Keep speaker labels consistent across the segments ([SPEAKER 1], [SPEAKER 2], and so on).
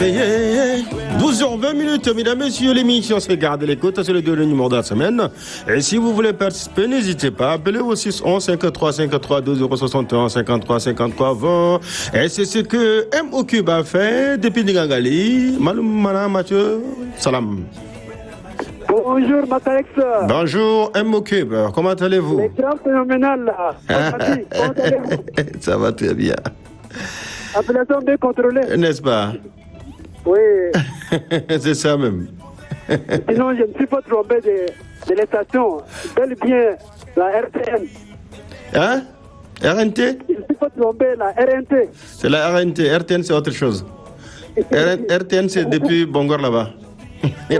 [SPEAKER 1] 12h20, mesdames, messieurs, l'émission c'est Garde l'écoute, c'est le dernier numéro de la semaine. Et si vous voulez participer, n'hésitez pas, appelez au 611 53 53 2061 53 53 20. Et c'est ce que MOQ a fait depuis Nigangali. Maloum Mathieu, salam.
[SPEAKER 2] Bonjour Matalex.
[SPEAKER 1] Bonjour MOQ, comment allez-vous?
[SPEAKER 2] L'extra phénoménal là. Comment allez-vous?
[SPEAKER 1] Ça va très bien.
[SPEAKER 2] Appellation bien contrôlée.
[SPEAKER 1] N'est-ce pas?
[SPEAKER 2] Oui.
[SPEAKER 1] C'est ça même.
[SPEAKER 2] Sinon, je ne suis pas trompé de les stations. Bel et bien la RTN.
[SPEAKER 1] Hein? RNT?
[SPEAKER 2] Je ne suis pas trompé, la RNT.
[SPEAKER 1] C'est la RNT. RTN, c'est autre chose. RTN, c'est depuis Bongor là-bas. Et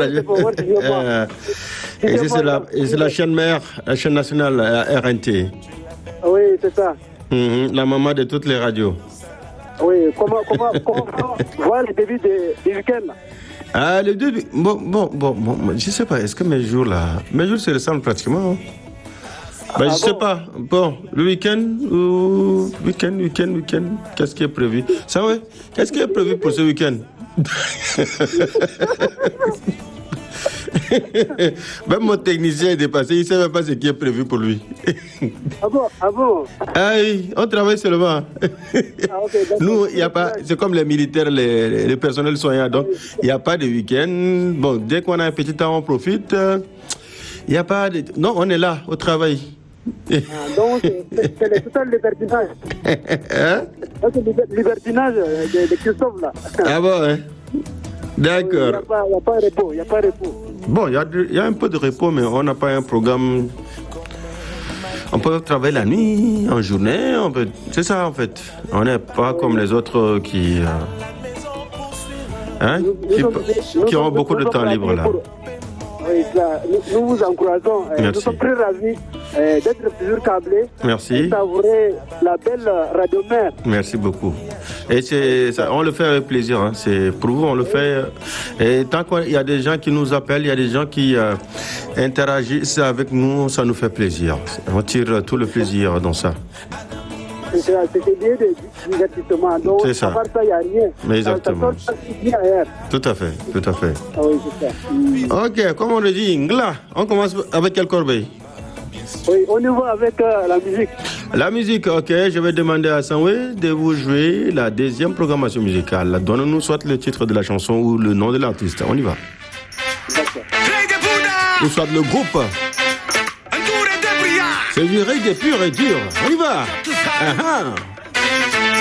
[SPEAKER 1] c'est la chaîne mère, la chaîne nationale, la RNT.
[SPEAKER 2] Oui, c'est ça.
[SPEAKER 1] La maman de toutes les radios.
[SPEAKER 2] Oui, comment voir le début du week-end?
[SPEAKER 1] Ah, le début. Bon, je sais pas, est-ce que mes jours se ressemblent pratiquement. Je sais pas. Bon, le week-end, qu'est-ce qui est prévu? Ça, ouais. Qu'est-ce qui est prévu pour ce week-end? Même mon technicien est dépassé, il ne sait même pas ce qui est prévu pour lui.
[SPEAKER 2] Ah bon?
[SPEAKER 1] Ah oui, on travaille seulement.
[SPEAKER 2] Okay,
[SPEAKER 1] nous, il y a pas, c'est comme les militaires, les personnels soignants, donc il n'y a pas de week-end. Bon, dès qu'on a un petit temps, on profite. Il n'y a pas de... Non, on est là, au travail.
[SPEAKER 2] Donc, c'est le total libertinage.
[SPEAKER 1] Hein?
[SPEAKER 2] C'est le libertinage de Christophe, là.
[SPEAKER 1] Ah bon, hein? D'accord.
[SPEAKER 2] Il n'y a pas de repos.
[SPEAKER 1] Bon, il y a un peu de repos, mais on n'a pas un programme. On peut travailler la nuit, en journée, c'est ça en fait. On n'est pas comme les autres qui ont beaucoup de temps libre là.
[SPEAKER 2] Oui, nous vous encourageons.
[SPEAKER 1] Merci.
[SPEAKER 2] Nous sommes très ravis d'être toujours câblés.
[SPEAKER 1] Merci.
[SPEAKER 2] Et savourer la belle radio mère.
[SPEAKER 1] Merci beaucoup. Et ça, on le fait avec plaisir. Hein. C'est pour vous, on le fait. Et tant qu'il y a des gens qui nous appellent, il y a des gens qui interagissent avec nous, ça nous fait plaisir. On tire tout le plaisir dans ça.
[SPEAKER 2] C'est lié de divertissement. Donc,
[SPEAKER 1] c'est ça.
[SPEAKER 2] À part ça, il n'y a rien.
[SPEAKER 1] Mais exactement. Tout à fait.
[SPEAKER 2] Ah oui, c'est ça.
[SPEAKER 1] Ok, comme on le dit, Ngla, on commence avec quelle corbeille?
[SPEAKER 2] Oui, on y va avec la musique.
[SPEAKER 1] La musique, ok, je vais demander à Sanwé de vous jouer la deuxième programmation musicale. Donnez-nous soit le titre de la chanson ou le nom de l'artiste. On y va.
[SPEAKER 2] D'accord.
[SPEAKER 1] Ou soit le groupe. C'est du reggae pur et dur. On y va.